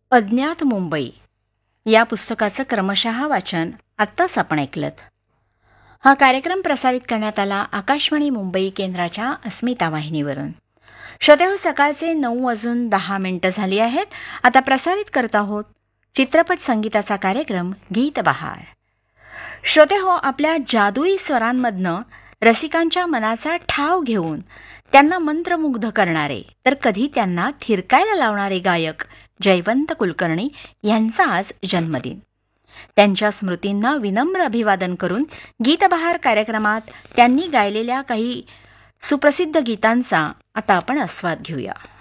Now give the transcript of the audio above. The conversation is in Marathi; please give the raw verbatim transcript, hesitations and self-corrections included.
अज्ञात मुंबई या पुस्तकाचं क्रमशः वाचन आत्ताच आपण ऐकलंत. हा कार्यक्रम प्रसारित करण्यात आला आकाशवाणी मुंबई केंद्राच्या अस्मिता वाहिनीवरून. श्रोतेहो, सकाळचे नऊ वाजून दहा मिनिटं झाली आहेत. आता प्रसारित करत आहोत चित्रपट संगीताचा कार्यक्रम गीत बहार. श्रोतेहो, आपल्या जादुई स्वरांमधनं रसिकांच्या मनाचा ठाव घेऊन त्यांना मंत्रमुग्ध करणारे तर कधी त्यांना थिरकायला लावणारे गायक जयवंत कुलकर्णी यांचा आज जन्मदिन. त्यांच्या स्मृतींना विनम्र अभिवादन करून गीतबहार कार्यक्रमात त्यांनी गायलेल्या काही सुप्रसिद्ध गीतांचा आता आपण आस्वाद घेऊया.